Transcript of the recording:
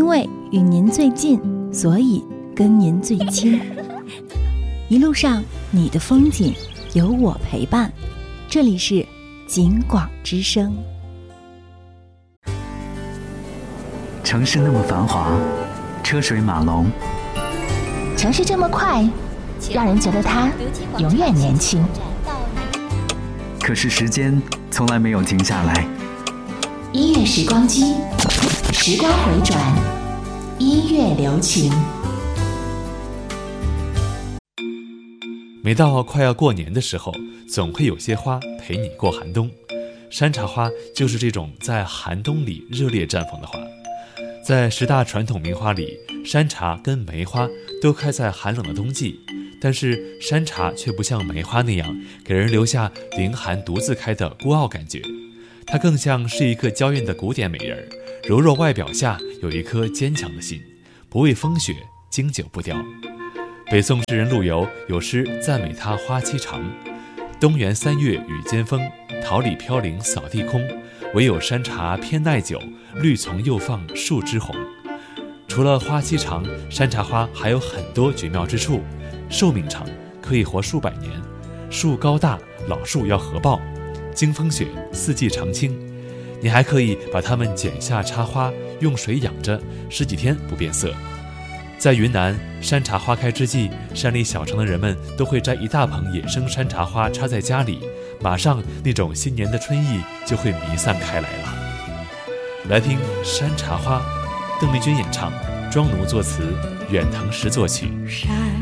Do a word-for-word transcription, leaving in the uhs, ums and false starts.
为与您最近，所以跟您最亲。一路上你的风景有我陪伴，这里是景广之声。 城市那么繁华，车水马龙， 城市这么快，让人觉得它永远年轻。 可是时间从来没有停下来。 音乐时光机，时光回转，音乐留情。 每到快要过年的时候，总会有些花陪你过寒冬。山茶花就是这种在寒冬里热烈绽放的花。在十大传统名花里，山茶跟梅花都开在寒冷的冬季，但是山茶却不像梅花那样给人留下凌寒独自开的孤傲感觉，它更像是一个娇艳的古典美人，柔弱外表下有一颗坚强的心，不畏风雪，经久不凋。北宋诗人陆游有诗赞美它花期长，东园三月雨兼风，桃李飘零扫地空，唯有山茶偏耐久，绿丛又放树枝红。除了花期长，山茶花还有很多绝妙之处。寿命长，可以活数百年，树高大，老树要合抱，经风雪，四季常青。你还可以把它们剪下插花，用水养着，十几天不变色。在云南，山茶花开之际，山里小城的人们都会摘一大捧野生山茶花插在家里，马上那种新年的春意就会弥散开来了。来听《山茶花》，邓丽君演唱，庄奴作词，远藤石作曲。